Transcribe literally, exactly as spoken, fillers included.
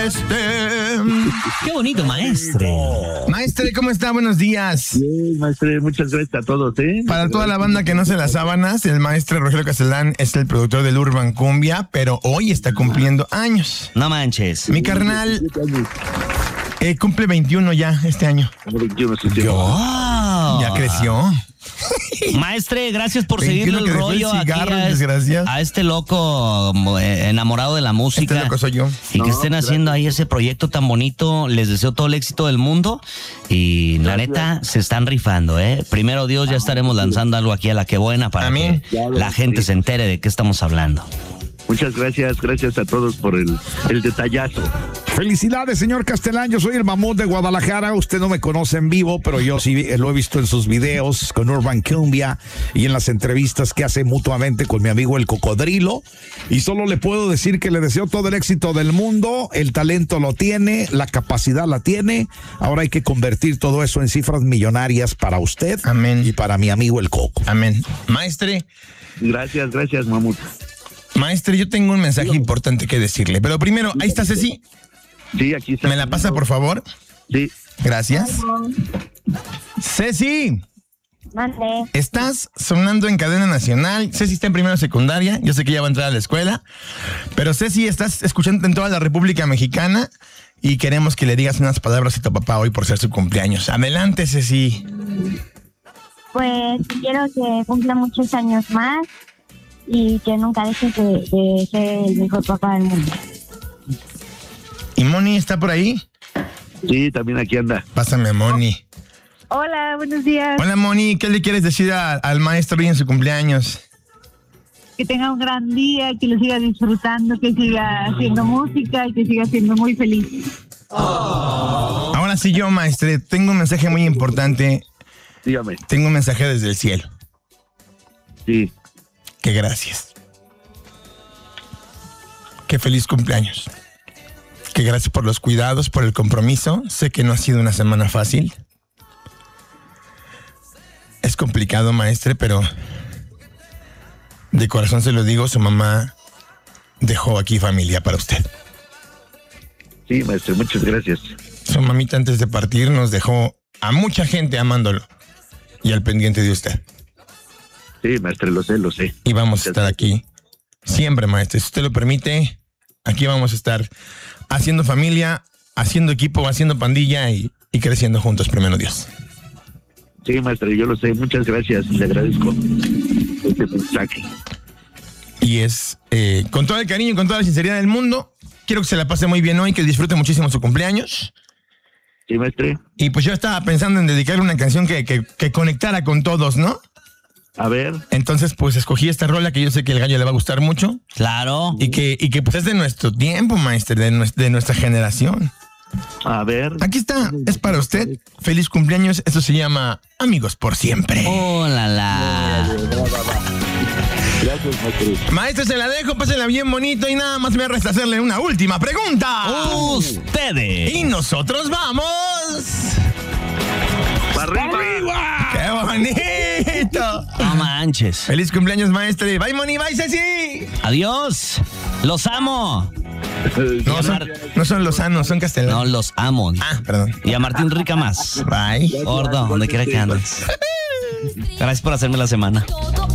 este. Qué bonito, maestre. Maestre, ¿cómo está? Buenos días. Bien, maestre, muchas gracias a todos, ¿eh? Para toda la banda que no se las sábanas, el maestro Rogelio Castelán es el productor del Urban Cumbia, pero hoy está cumpliendo años. No manches. Mi carnal eh, cumple veintiuno ya este año. veintiuno, sí, sí. Oh. Ya creció. Maestre, gracias por seguirle el rollo el aquí cigarro, a, desgracias. a este loco eh, enamorado de la música. Este loco soy yo. Y No, que estén haciendo ahí ese proyecto tan bonito. Les deseo todo el éxito del mundo. Y la Gracias. neta, se están rifando, ¿eh? Primero Dios, ya estaremos lanzando algo aquí a la que buena para Amén. que la gente se entere de qué estamos hablando. Muchas gracias, gracias a todos por el, el detallazo. Felicidades, señor Castelán. Yo soy el mamut de Guadalajara. Usted no me conoce en vivo, pero yo sí lo he visto en sus videos con Urban Cumbia y en las entrevistas que hace mutuamente con mi amigo el Cocodrilo. Y solo le puedo decir que le deseo todo el éxito del mundo. El talento lo tiene, la capacidad la tiene. Ahora hay que convertir todo eso en cifras millonarias para usted. Amén. Y para mi amigo el Coco. Amén. Maestre, Gracias, gracias, mamut. maestre, yo tengo un mensaje importante que decirle. Pero primero, ahí está Ceci. Sí, aquí está. ¿Me la pasa, por favor? Sí. Gracias. Ceci, Mande. estás sonando en cadena nacional. Ceci está en primero de secundaria. Yo sé que ya va a entrar a la escuela. Pero Ceci, estás escuchando en toda la República Mexicana y queremos que le digas unas palabras a tu papá hoy por ser su cumpleaños. Adelante, Ceci. Pues quiero que cumpla muchos años más y que nunca deje de, de ser el mejor papá del mundo. ¿Y Moni está por ahí? Sí, también aquí anda. Pásame a Moni. Hola, buenos días. Hola, Moni. ¿Qué le quieres decir a- al maestro hoy en su cumpleaños? Que tenga un gran día, que lo siga disfrutando, que siga haciendo música y que siga siendo muy feliz. Ahora sí yo, maestre, tengo un mensaje muy importante. Dígame. Tengo un mensaje desde el cielo. Sí. Que gracias. Que feliz cumpleaños. Que gracias por los cuidados, por el compromiso. Sé que no ha sido una semana fácil. Es complicado, maestre, pero de corazón se lo digo, su mamá dejó aquí familia para usted. Sí, maestro, muchas gracias. Su mamita antes de partir nos dejó a mucha gente amándolo y al pendiente de usted. Sí, maestro, lo sé, lo sé. Y vamos a estar aquí siempre, maestro. Si usted lo permite, aquí vamos a estar haciendo familia, haciendo equipo, haciendo pandilla y, y creciendo juntos, primero Dios. Sí, maestro, yo lo sé. Muchas gracias. Le agradezco este mensaje. Y es eh, con todo el cariño y con toda la sinceridad del mundo. Quiero que se la pase muy bien hoy, que disfrute muchísimo su cumpleaños. Sí, maestro. Y pues yo estaba pensando en dedicarle una canción que, que, que conectara con todos, ¿no? A ver. Entonces, pues escogí esta rola que yo sé que el gallo le va a gustar mucho. Claro. Y que, y que pues es de nuestro tiempo, maestro, de, nues- de nuestra generación. A ver. Aquí está, es para usted. Feliz cumpleaños. Esto se llama Amigos por Siempre. Oh, la, la. Gracias, maestro. Maestro, se la dejo, pásenla bien bonito y nada más me resta hacerle una última pregunta. Ustedes. Y nosotros vamos. ¡Para arriba! ¡Qué bonito! No manches. Feliz cumpleaños, maestro. Bye, Moni, bye, Ceci. Adiós. Los amo. No son, no son lozanos, son No, castellanos. los amo. Ah, perdón. Y a Martín Rica más. Bye. Gordo, donde quiera que andes. Gracias por hacerme la semana. Todo